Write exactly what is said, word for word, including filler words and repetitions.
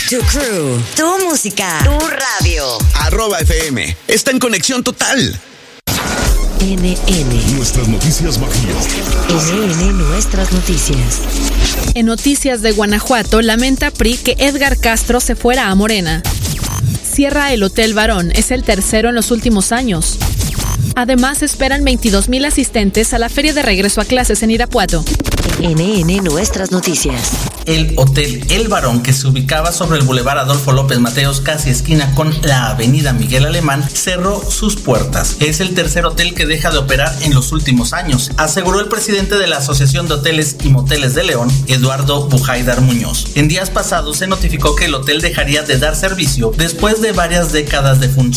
Tu crew, tu música, tu radio. Arroba F M. Está en conexión total. N N. Nuestras noticias Bajío. N N Nuestras noticias. En noticias de Guanajuato, lamenta P R I que Edgar Castro se fuera a Morena. Cierra el Hotel Barón, es el tercero en los últimos años. Además, esperan veintidós mil asistentes a la feria de regreso a clases en Irapuato. N N Nuestras noticias. El Hotel El Barón, que se ubicaba sobre el Boulevard Adolfo López Mateos, casi esquina con la Avenida Miguel Alemán, cerró sus puertas. Es el tercer hotel que deja de operar en los últimos años, aseguró el presidente de la Asociación de Hoteles y Moteles de León, Eduardo Bujaidar Muñoz. En días pasados se notificó que el hotel dejaría de dar servicio después de varias décadas de funcionamiento.